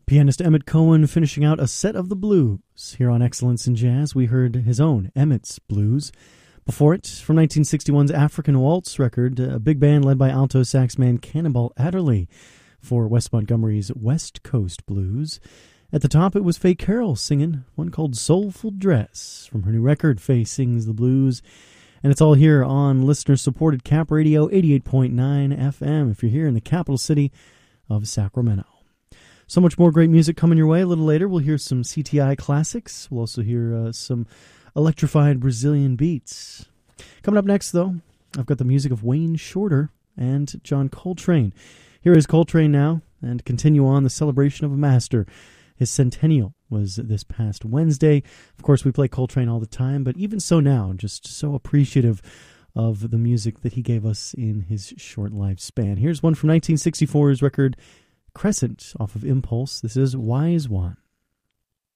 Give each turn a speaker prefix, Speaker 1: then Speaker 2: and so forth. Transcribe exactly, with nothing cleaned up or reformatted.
Speaker 1: Pianist Emmett Cohen finishing out a set of the blues. Here on Excellence in Jazz, we heard his own Emmett's Blues. Before it, from nineteen sixty-one's African Waltz record, a big band led by alto sax man Cannonball Adderley for Wes Montgomery's West Coast Blues. At the top, it was Faye Carroll singing one called Soulful Dress from her new record, Faye Sings the Blues. And it's all here on listener-supported Cap Radio eighty-eight point nine F M if you're here in the capital city of Sacramento. So much more great music coming your way. A little later, we'll hear some C T I classics. We'll also hear uh, some electrified Brazilian beats. Coming up next, though, I've got the music of Wayne Shorter and John Coltrane. Here is Coltrane now, and continue on the celebration of a master. His centennial was this past Wednesday. Of course, we play Coltrane all the time, but even so now, just so appreciative of the music that he gave us in his short lifespan. Here's one from nineteen sixty-four's record Crescent off of Impulse. This is Wise One.